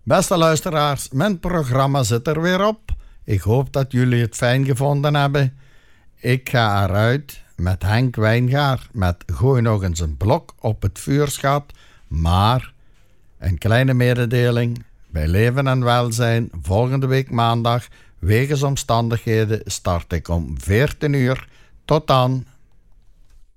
Beste luisteraars, mijn programma zit er weer op. Ik hoop dat jullie het fijn gevonden hebben. Ik ga eruit met Henk Wijngaard met Gooi nog eens een blok op het vuurschat. Maar een kleine mededeling. Bij Leven en Welzijn, volgende week maandag, wegens omstandigheden, start ik om 14 uur. Tot dan.